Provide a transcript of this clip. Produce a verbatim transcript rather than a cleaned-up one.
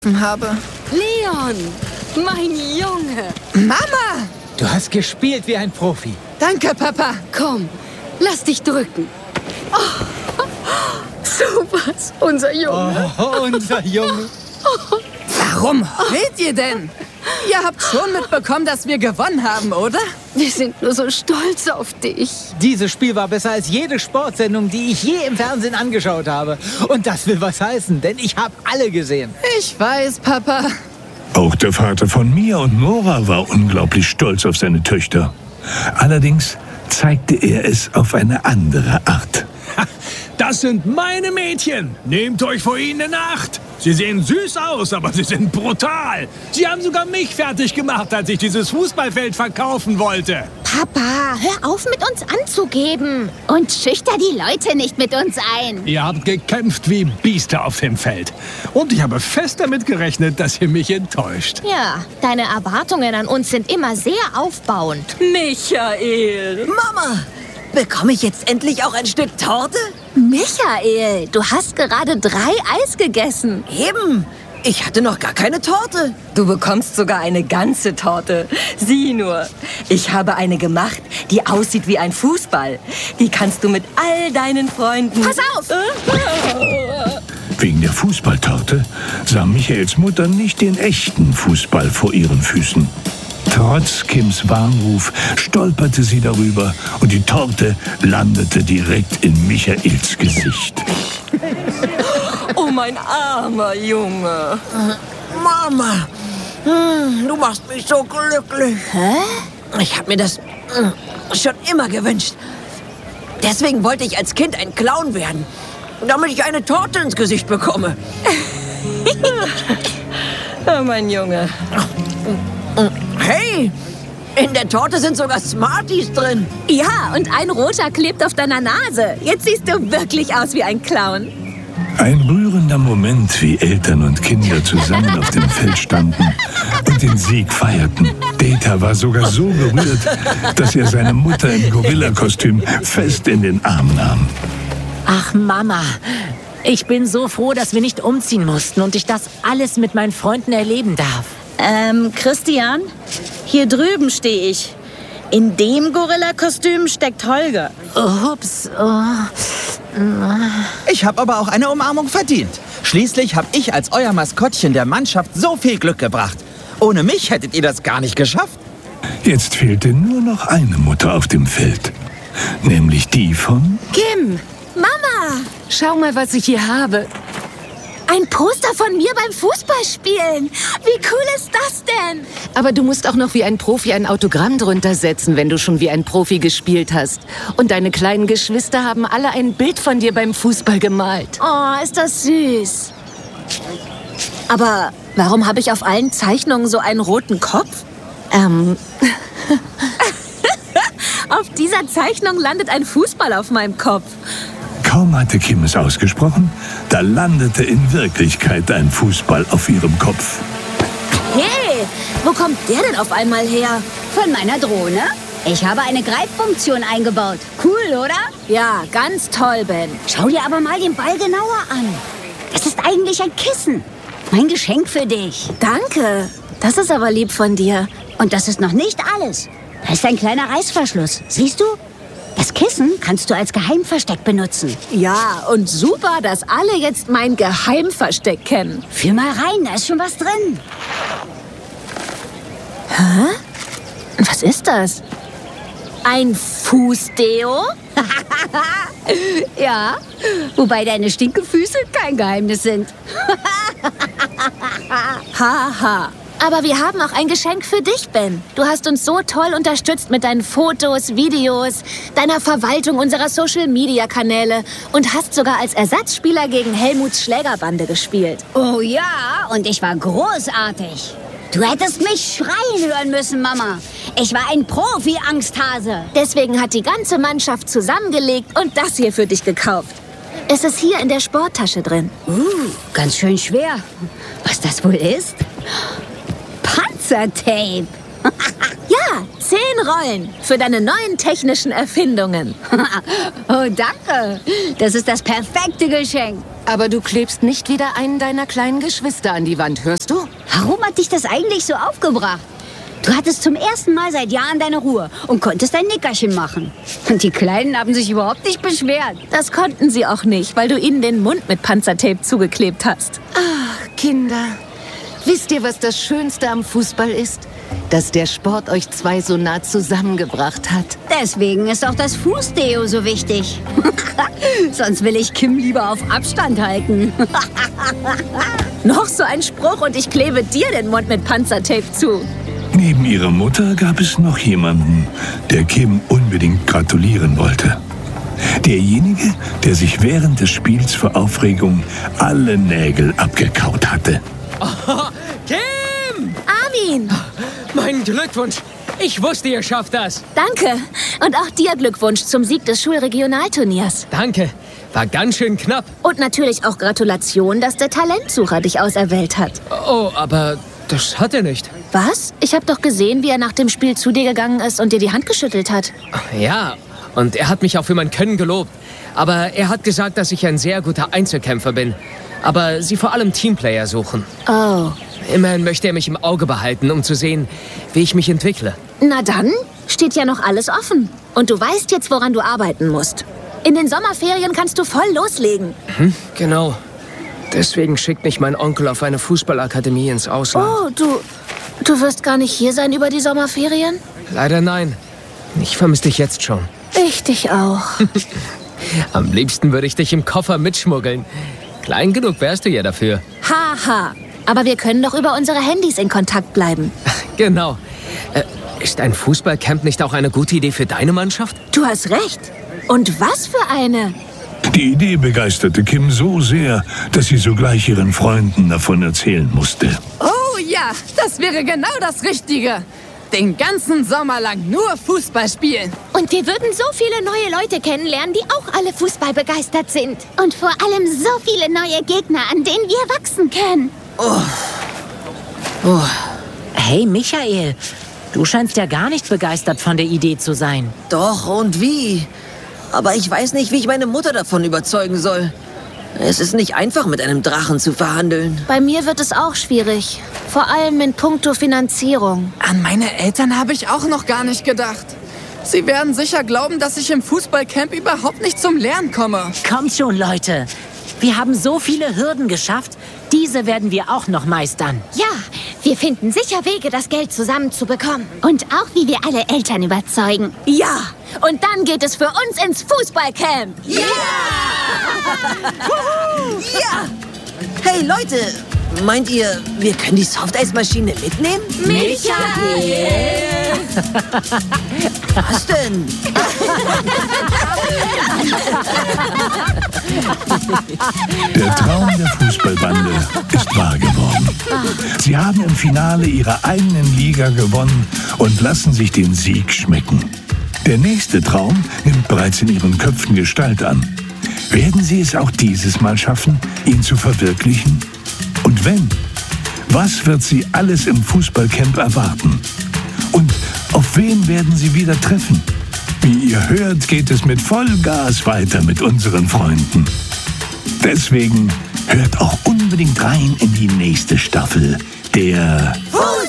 habe. Leon, mein Junge. Mama! Du hast gespielt wie ein Profi. Danke, Papa. Komm, lass dich drücken. Oh, sowas, unser Junge. Oh, unser Junge. Warum heult ihr denn? Ihr habt schon mitbekommen, dass wir gewonnen haben, oder? Wir sind nur so stolz auf dich. Dieses Spiel war besser als jede Sportsendung, die ich je im Fernsehen angeschaut habe. Und das will was heißen, denn ich habe alle gesehen. Ich weiß, Papa. Auch der Vater von Mia und Nora war unglaublich stolz auf seine Töchter. Allerdings zeigte er es auf eine andere Art. Das sind meine Mädchen. Nehmt euch vor ihnen in Acht. Sie sehen süß aus, aber sie sind brutal. Sie haben sogar mich fertig gemacht, als ich dieses Fußballfeld verkaufen wollte. Papa, hör auf, mit uns anzugeben. Und schüchter die Leute nicht mit uns ein. Ihr habt gekämpft wie Biester auf dem Feld. Und ich habe fest damit gerechnet, dass ihr mich enttäuscht. Ja, deine Erwartungen an uns sind immer sehr aufbauend. Michael. Mama, bekomme ich jetzt endlich auch ein Stück Torte? Michael, du hast gerade drei Eis gegessen. Eben. Ich hatte noch gar keine Torte. Du bekommst sogar eine ganze Torte. Sieh nur, ich habe eine gemacht, die aussieht wie ein Fußball. Die kannst du mit all deinen Freunden... Pass auf! Wegen der Fußballtorte sah Michaels Mutter nicht den echten Fußball vor ihren Füßen. Trotz Kims Warnruf stolperte sie darüber und die Torte landete direkt in Michaels Gesicht. Oh, mein armer Junge. Mama, hm, du machst mich so glücklich. Hä? Ich habe mir das hm, schon immer gewünscht. Deswegen wollte ich als Kind ein Clown werden, damit ich eine Torte ins Gesicht bekomme. Oh, mein Junge. Hey, in der Torte sind sogar Smarties drin. Ja, und ein roter klebt auf deiner Nase. Jetzt siehst du wirklich aus wie ein Clown. Ein rührender Moment, wie Eltern und Kinder zusammen auf dem Feld standen und den Sieg feierten. Data war sogar so gerührt, dass er seine Mutter im Gorilla-Kostüm fest in den Arm nahm. Ach, Mama, ich bin so froh, dass wir nicht umziehen mussten und ich das alles mit meinen Freunden erleben darf. Ähm, Christian, hier drüben stehe ich. In dem Gorilla-Kostüm steckt Holger. Oh, ups, oh. Ich habe aber auch eine Umarmung verdient. Schließlich habe ich als euer Maskottchen der Mannschaft so viel Glück gebracht. Ohne mich hättet ihr das gar nicht geschafft. Jetzt fehlte nur noch eine Mutter auf dem Feld. Nämlich die von... Kim, Mama, schau mal, was ich hier habe. ein Poster von mir beim Fußballspielen. Wie cool ist das denn? Aber du musst auch noch wie ein Profi ein Autogramm drunter setzen, wenn du schon wie ein Profi gespielt hast. Und deine kleinen Geschwister haben alle ein Bild von dir beim Fußball gemalt. Oh, ist das süß. Aber warum habe ich auf allen Zeichnungen so einen roten Kopf? Ähm... Auf dieser Zeichnung landet ein Fußball auf meinem Kopf. Kaum hatte Kim es ausgesprochen, da landete in Wirklichkeit ein Fußball auf ihrem Kopf. Hey, wo kommt der denn auf einmal her? Von meiner Drohne? Ich habe eine Greiffunktion eingebaut. Cool, oder? Ja, ganz toll, Ben. Schau dir aber mal den Ball genauer an. Das ist eigentlich ein Kissen. Mein Geschenk für dich. Danke. Das ist aber lieb von dir. Und das ist noch nicht alles. Da ist ein kleiner Reißverschluss. Siehst du? Das Kissen kannst du als Geheimversteck benutzen. Ja, und super, dass alle jetzt mein Geheimversteck kennen. Führ mal rein, da ist schon was drin. Hä? Was ist das? Ein Fußdeo? Ja, wobei deine Stinkefüße kein Geheimnis sind. Haha. Aber wir haben auch ein Geschenk für dich, Ben. Du hast uns so toll unterstützt mit deinen Fotos, Videos, deiner Verwaltung unserer Social-Media-Kanäle und hast sogar als Ersatzspieler gegen Helmuts Schlägerbande gespielt. Oh ja, und ich war großartig. Du hättest mich schreien hören müssen, Mama. Ich war ein Profi-Angsthase. Deswegen hat die ganze Mannschaft zusammengelegt und das hier für dich gekauft. Es ist hier in der Sporttasche drin. Uh, ganz schön schwer. Was das wohl ist? Panzertape. Ja, zehn Rollen für deine neuen technischen Erfindungen. Oh, danke. Das ist das perfekte Geschenk. Aber du klebst nicht wieder einen deiner kleinen Geschwister an die Wand, hörst du? Warum hat dich das eigentlich so aufgebracht? Du hattest zum ersten Mal seit Jahren deine Ruhe und konntest dein Nickerchen machen. Und die Kleinen haben sich überhaupt nicht beschwert. Das konnten sie auch nicht, weil du ihnen den Mund mit Panzertape zugeklebt hast. Ach, Kinder, wisst ihr, was das Schönste am Fußball ist? Dass der Sport euch zwei so nah zusammengebracht hat. Deswegen ist auch das Fußdeo so wichtig. Sonst will ich Kim lieber auf Abstand halten. Noch so ein Spruch und ich klebe dir den Mund mit Panzertape zu. Neben ihrer Mutter gab es noch jemanden, der Kim unbedingt gratulieren wollte. Derjenige, der sich während des Spiels vor Aufregung alle Nägel abgekaut hatte. Oh, Kim! Armin! Mein Glückwunsch! Ich wusste, ihr schafft das. Danke. Und auch dir Glückwunsch zum Sieg des Schulregionalturniers. Danke. War ganz schön knapp. Und natürlich auch Gratulation, dass der Talentsucher dich auserwählt hat. Oh, aber das hat er nicht. Was? Ich habe doch gesehen, wie er nach dem Spiel zu dir gegangen ist und dir die Hand geschüttelt hat. Ja, und er hat mich auch für mein Können gelobt. Aber er hat gesagt, dass ich ein sehr guter Einzelkämpfer bin. Aber sie vor allem Teamplayer suchen. Oh. Immerhin möchte er mich im Auge behalten, um zu sehen, wie ich mich entwickle. Na dann, steht ja noch alles offen. Und du weißt jetzt, woran du arbeiten musst. In den Sommerferien kannst du voll loslegen. Hm, genau. Deswegen schickt mich mein Onkel auf eine Fußballakademie ins Ausland. Oh, du, du wirst gar nicht hier sein über die Sommerferien? Leider nein. Ich vermisse dich jetzt schon. Ich dich auch. Am liebsten würde ich dich im Koffer mitschmuggeln. Klein genug wärst du ja dafür. Haha. Aber wir können doch über unsere Handys in Kontakt bleiben. Genau. Äh, ist ein Fußballcamp nicht auch eine gute Idee für deine Mannschaft? Du hast recht. Und was für eine? Die Idee begeisterte Kim so sehr, dass sie sogleich ihren Freunden davon erzählen musste. Oh ja, das wäre genau das Richtige. Den ganzen Sommer lang nur Fußball spielen. Und wir würden so viele neue Leute kennenlernen, die auch alle Fußball begeistert sind. Und vor allem so viele neue Gegner, an denen wir wachsen können. Oh. Oh. Hey, Michael. Du scheinst ja gar nicht begeistert von der Idee zu sein. Doch, und wie? Aber ich weiß nicht, wie ich meine Mutter davon überzeugen soll. Es ist nicht einfach, mit einem Drachen zu verhandeln. Bei mir wird es auch schwierig. Vor allem in puncto Finanzierung. An meine Eltern habe ich auch noch gar nicht gedacht. Sie werden sicher glauben, dass ich im Fußballcamp überhaupt nicht zum Lernen komme. Kommt schon, Leute. Wir haben so viele Hürden geschafft. Diese werden wir auch noch meistern. Ja, wir finden sicher Wege, das Geld zusammenzubekommen. Und auch, wie wir alle Eltern überzeugen. Ja, und dann geht es für uns ins Fußballcamp. Ja! Ja! Hey, Leute, meint ihr, wir können die Softeismaschine mitnehmen? Michael! Was denn? Der Traum der Fußballbande ist wahr geworden. Sie haben im Finale ihrer eigenen Liga gewonnen und lassen sich den Sieg schmecken. Der nächste Traum nimmt bereits in ihren Köpfen Gestalt an. Werden sie es auch dieses Mal schaffen, ihn zu verwirklichen? Und wenn, was wird sie alles im Fußballcamp erwarten? Und auf wen werden sie wieder treffen? Wie ihr hört, geht es mit Vollgas weiter mit unseren Freunden. Deswegen hört auch unbedingt rein in die nächste Staffel der Fußball!